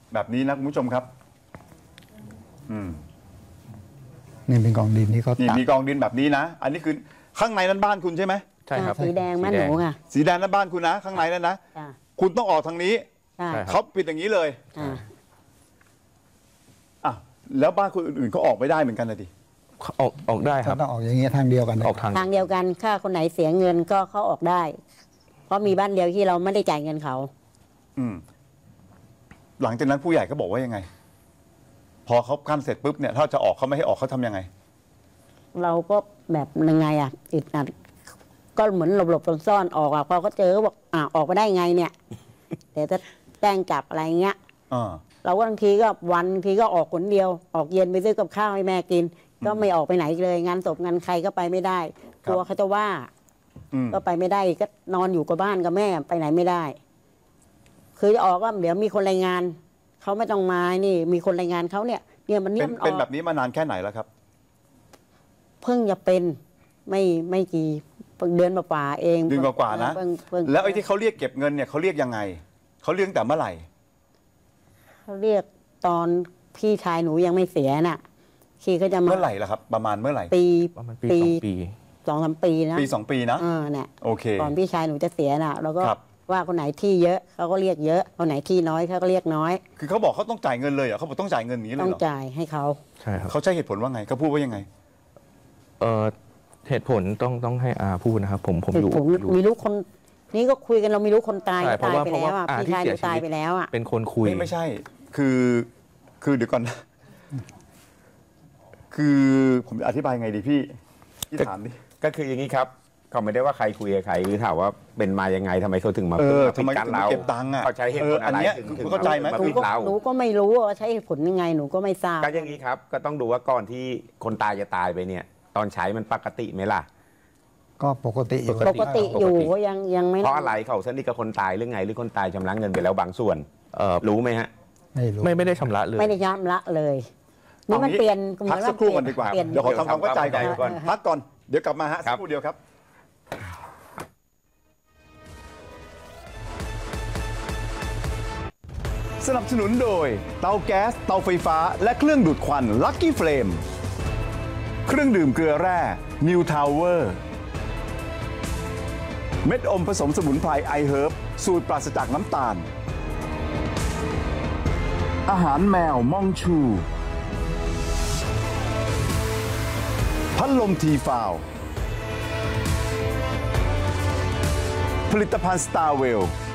แบบนี้นะคุณผู้ชมครับนี่เป็นกองดินที่เขานี่ตัดมีกองดินแบบนี้นะ อันนี้คือข้างในนั้นบ้านคุณใช่ไหมใช่ครับสีแดงแม่หนูค่ะสีแดงนั้นบ้านคุณนะ ข้างในนั้นนะจ้ะคุณต้องออกทางนี้ใช่ใช่เขาปิดอย่างนี้เลยอ่าอ่ะแล้วบ้านคนอื่นๆเขาออกไม่ได้เหมือนกันเลยดิออกได้คเขารับต้องออกอย่างเงี้ยทางเดียวกันนะออกทางทางเดียวกันถ้าคนไหนเสียเงินก็เขาออกได้ เพราะมีบ้านเดียวที่เราไม่ได้จ่ายเงินเขาอืมหลังจากนั้นผู้ใหญ่ก็บอกว่ายังไง พอเขากั้นเสร็จปุ๊บเนี่ยถ้าจะออกเขาไม่ให้ออกเขาทำยังไงเราก็แบบยังไงอ่ะอึดอัดก็เหมือนหลบๆซ่อนๆออกอ่ะพอเขาเจอก็บอกออกไปได้ไงเนี่ยเดี๋ยวจะแจ้งจับอะไรเงี้ยอ่าเราก็บางทีก็วันบางทีก็ออกคนเดียว ออกเย็นไปซื้อกับข้าวให้แม่กิน ก็ไม่ออกไปไหนเลย งานศพงานใครก็ไปไม่ได้กลัวเขาจะว่าอืมก็ไปไม่ได้ก็นอนอยู่กับบ้านกับแม่ไปไหนไม่ได้ คือจะออกก็เดี๋ยวมีคนรายงานเขาไม่ต้องมานี่ มีคนรายงานเขาเนี่ยมันเป็เรื่นองอเป็นอกแบบนี้มานานแค่ไหนแล้วครับเพิ่งจะเป็นไม่กี่เดือนกว่าๆเองเดือนกว่าๆนะเพิ่งแล้วไอ้ที่เขาเรียกเก็บเงินเนี่ยเขาเรียกยังไงเขาเรียกตั้งแต่เมื่อไหร่เขาเรียกตอนพี่ชายหนูยังไม่เสียน่ะคีเขาจะมาเมื่อไหร่ล่ะครับ ประมาณเมื่อไหร่ปีประมาณปี2 ปี 2-3 ปีนะปี2 ปีนะเนี่ยโอเคก่อนพี่ชายหนูจะเสียน่ะแล้วก็ครับว่าคนไหนที่เยอะเขาก็เรียกเยอะคนไหนที่น้อยเขาก็เรียกน้อยคือเขาบอกเขาต้องจ่ายเงินเลยเหรอเขาบอกต้องจ่ายเงินอย่างนี้เลต้ยองเหรอจ่ายให้เขาใช่ครับเขาใช้เหตุผลว่าไงเขาพูดว่ายังไงเหตุผลต้องให้อาพูดนะครับ ผมคืออยู่ผมมีลูกคนนี่ก็คุยกันเรามีลูกคนตายใช่ก็ตายไปเพราะแล้วว่าอ่ะอาพี่ชายหที่นูเสียชีวิตตายไปแล้วอ่ะเป็นคนคุยไม่ใช่ คือเดี๋ยวก่อนนะคือผมจะอธิบายไงดีพี่ถามดิก็คืออย่างนี้ครับเขาไม่ได้ว่าใครคุยกับใครหรือถามว่าเป็นมายังไงทำไมเขาถึงมาทำไมปิดกั้นถึงเราเก็บตังค์อ่ะเขาใช้เหตุผลอะไรอันเนี้ยถึงคุณเข้าใจไหมมาหนูปิดก็เราหนูก็ไม่รู้ว่าใช้เหตุผลยังไงหนูก็ไม่ทราบก็อย่างนี้ครับก็ต้องดูว่าก่อนที่คนตายจะตายไปเนี่ย ตอนใช้มันปกติไหมล่ะก็ปกติอยู่ปกติอยู่ก็ยังไม่เพราะอะไรเขาสนิทกับคนตายหรือไงหรือคนตายชำระเงินไปแล้วบางส่วนรู้ไหมฮะไม่รู้ไม่ได้ชำระเลยไม่ได้ย้ำละเลยนี่มันอางี้เปลี่ยนพักสักครู่ก่อนดีกว่าเปลี่ยนเดี๋ยวขอทำความเข้าใจก่อนเดี๋ยวก่อนพักก่อนเดี๋ยวกลับมาฮะครัสักบครู่เดียวครับ สนับสนุนโดยเตาแก๊สเตาไฟฟ้าและเครื่องดูดควัน Lucky Flame เครื่องดื่มเกลือแร่ New Tower เม็ดอมผสมสมุนไพรไอเฮิร์บสูตรปราศจากน้ำตาล อาหารแมวม่องชู พัดลมทีฟาว ผลิตภัณฑ์สตาร์เวล